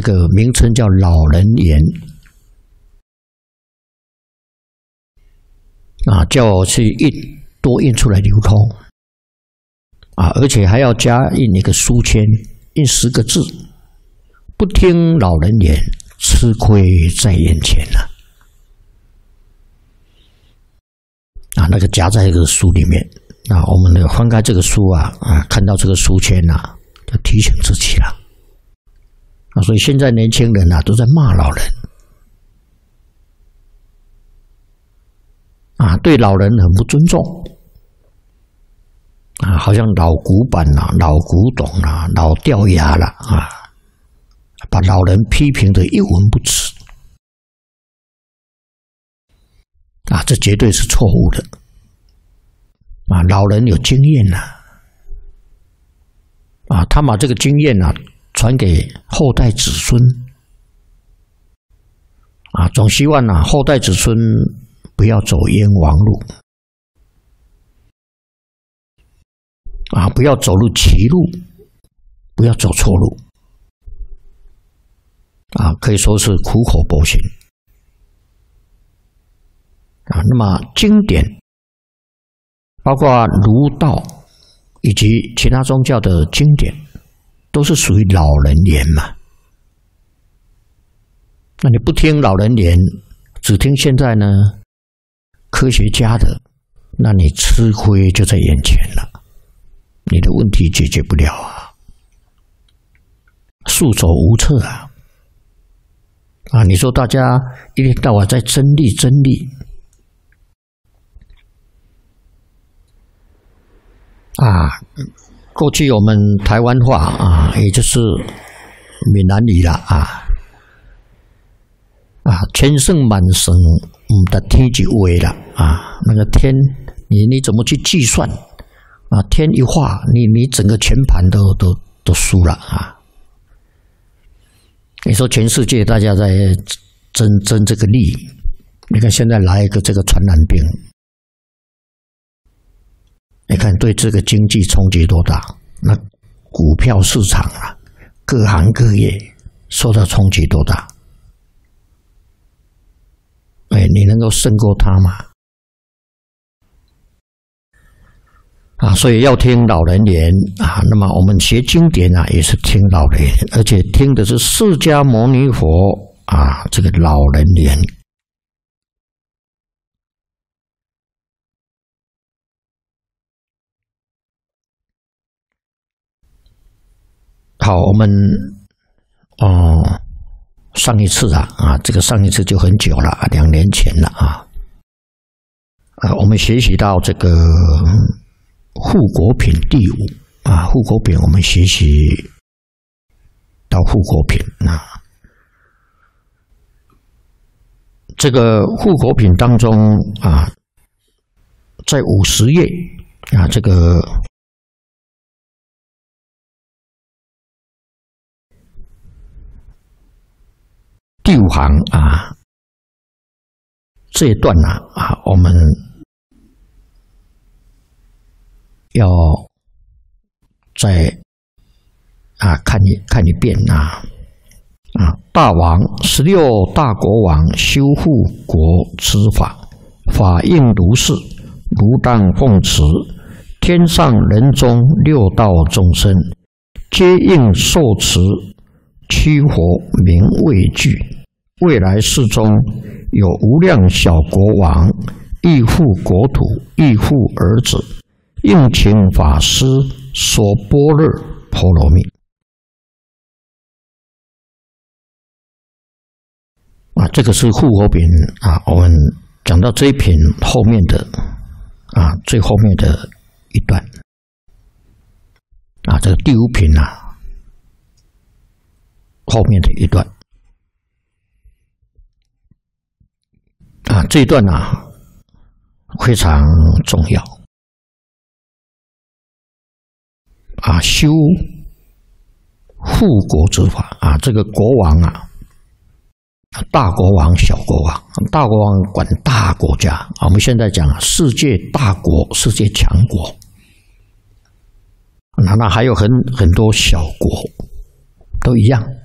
这个名称叫老人言啊，叫我去多印出来流通啊，而且还要加印一个书签，印10个字：不听老人言，吃亏在眼前啊！啊，那个夹在这个书里面啊，我们翻开这个书看到这个书签就提醒自己了啊。所以现在年轻人都在骂老人啊，对老人很不尊重啊，好像老古板老古董老掉牙了啊，把老人批评得一文不值啊，这绝对是错误的啊！老人有经验啊，他把这个经验传给后代子孙啊，总希望后代子孙不要走冤枉路啊，不要走入歧路，不要走错路啊，可以说是苦口婆心啊。那么经典，包括儒道以及其他宗教的经典，都是属于老人言嘛。那你不听老人言，只听现在呢科学家的，那你吃亏就在眼前了，你的问题解决不了束手无策你说大家一天到晚在争利过去我们台湾话也就是闽南语啦千圣万圣的天一画了那个天你怎么去计算天一画你整个全盘都输了你说全世界大家在争这个利，你看现在来一个这个传染病，你看对这个经济冲击多大？那股票市场各行各业受到冲击多大？你能够胜过他吗？所以要听老人言那么我们学经典也是听老人言，而且听的是释迦牟尼佛这个老人言。好，我们上一次这个上一次就很久了2年前了我们学习到这个护国品第5护国品我们学习到护国品这个护国品当中在50页这个第5行这一段我们要再看一遍大王16大国王修护国之法，法应如是，如当奉持。天上人中6道众生，皆应受持，驱火名畏惧。未来世中有无量小国王，亦护国土，亦护儿子，应请法师说般若波罗蜜。这个是护国品我们讲到这一品后面的最后面的一段这个第5品后面的一段这一段非常重要修护国之法这个国王大国王、小国王，大国王管大国家我们现在讲世界大国、世界强国，那还有很多小国都一样